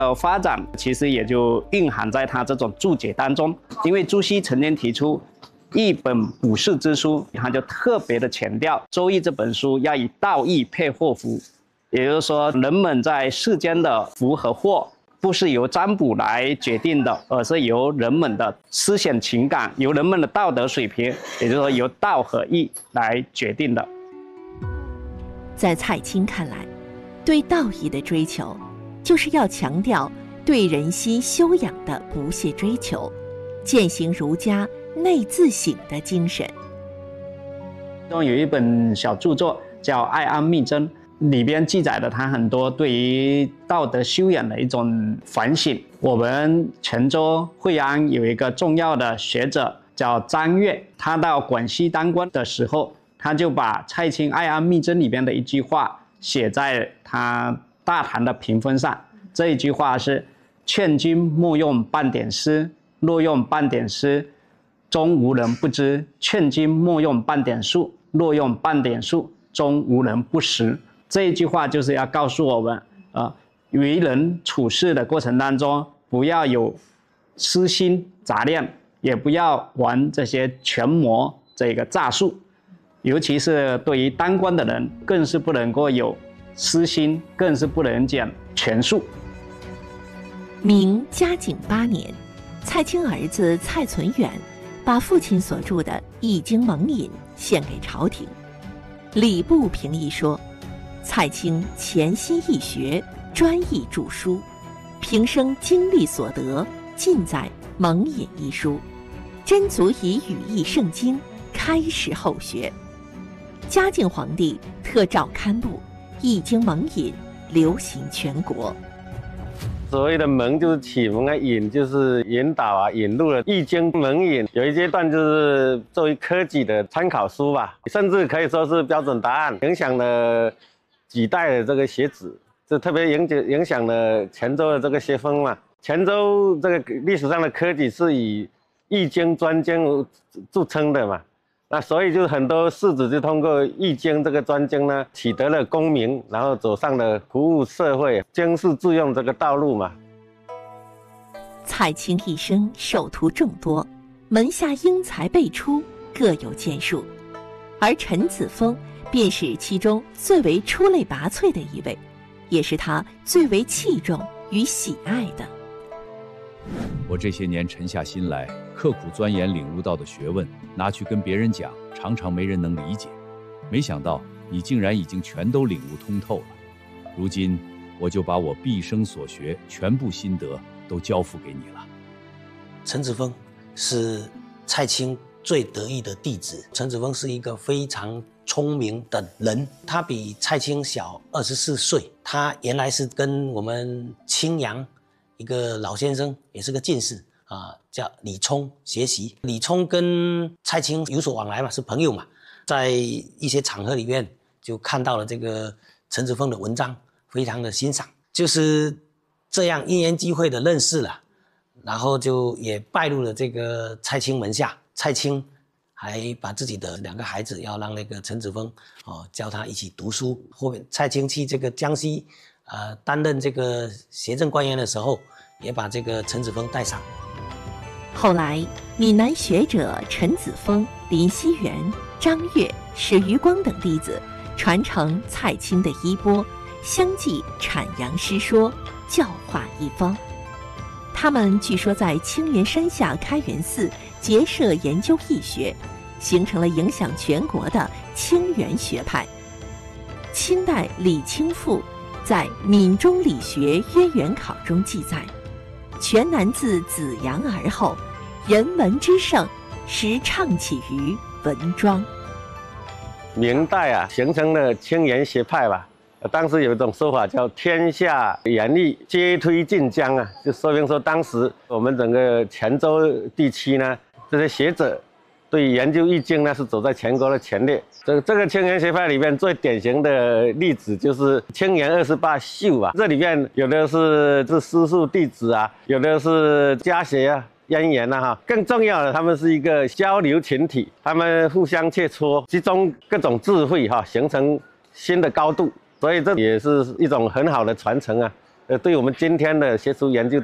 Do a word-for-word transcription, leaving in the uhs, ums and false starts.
呃，发展其实也就蕴含在他这种注解当中。因为朱熹曾经提出一本补世之书，他就特别的强调《周易》这本书要以道义配祸福，也就是说，人们在世间的福和祸，不是由占卜来决定的，而是由人们的思想情感，由人们的道德水平，也就是说由道和义来决定的。 在蔡青看来，对道义的追求，就是要强调对人心修养的不懈追求，践行儒家内自省的精神。 中有一本小著作叫《爱安密真》。里边记载了他很多对于道德修养的一种反省。我们泉州惠安有一个重要的学者叫张悦，他到广西当官的时候，他就把蔡青《爱安密真》里边的一句话写在他大堂的屏风上。这一句话是：劝君莫用半点诗，若用半点诗，终无人不知；劝君莫用半点术，若用半点术，终无人不识。这一句话就是要告诉我们，啊、呃，为人处事的过程当中，不要有私心杂念，也不要玩这些权谋这个诈术，尤其是对于当官的人，更是不能够有私心，更是不能讲权术。 明嘉靖八年，蔡青儿子蔡存远把父亲所著的《易经蒙引》献给朝廷。礼部评议说，蔡青潜心易学，专意著书，平生经历所得尽在《蒙引》一书，真足以语义圣经，开始后学。嘉靖皇帝特诏刊布《易经蒙引》，流行全国。 所谓的蒙就是启蒙啊，引就是引导啊，引入了《易经蒙引》，有一阶段就是作为科举的参考书吧，甚至可以说是标准答案，影响了几代的这个学子，就特别影影响了泉州的这个学风嘛。泉州这个历史上的科举是以易经专精著称的嘛，那所以就很多士子就通过易经这个专精呢，取得了功名，然后走上了服务社会、经世致用这个道路嘛。 蔡青一生授徒众多，门下英才辈出，各有建树，而陈子峰便是其中最为出类拔萃的一位，也是他最为器重与喜爱的。 我这些年沉下心来，刻苦钻研领悟到的学问，拿去跟别人讲，常常没人能理解。没想到你竟然已经全都领悟通透了。如今我就把我毕生所学全部心得都交付给你了。 陈子峰是蔡青最得意的弟子。陈子峰是一个非常聪明的人，他比蔡青小二十四岁。他原来是跟我们青阳一个老先生，也是个进士啊，叫李冲学习。李冲跟蔡青有所往来嘛，是朋友嘛，在一些场合里面就看到了这个陈子峰的文章，非常的欣赏，就是这样因缘际会的认识了，然后就也拜入了这个蔡青门下。蔡青还把自己的两个孩子要让那个陈子峰哦教他一起读书。后面蔡青去这个江西呃担任这个协政官员的时候，也把这个陈子峰带上。 后来闽南学者陈子峰、林希元、张悦、史余光等弟子传承蔡青的衣钵，相继阐扬诗说，教化一方。他们据说在青原山下开元寺结社研究易学，形成了影响全国的青原学派。清代李清复在《闽中理学渊源考》中记载，全南自子阳而后，人文之盛，时倡起于文庄。 明代啊，形成了青原学派吧。当时有一种说法叫天下言义，皆推晋江啊，就说明说当时我们整个泉州地区呢，这些学者对研究易经呢是走在全国的前列。这个这个青原学派里面最典型的例子就是青原二十八宿啊，这里面有的是是师叔弟子啊，有的是家学啊。渊源啊哈，更重要的，他们是一个交流群体，他们互相切磋，集中各种智慧哈，形成新的高度，所以这也是一种很好的传承啊。 呃，对我们今天的学术研究